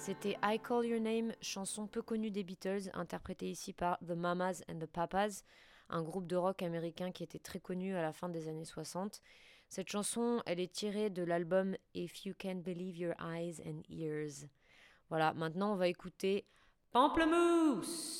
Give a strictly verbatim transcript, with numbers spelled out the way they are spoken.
C'était I Call Your Name, chanson peu connue des Beatles, interprétée ici par The Mamas and the Papas, un groupe de rock américain qui était très connu à la fin des années soixante. Cette chanson, elle est tirée de l'album If You Can't Believe Your Eyes and Ears. Voilà, maintenant on va écouter Pamplemousse.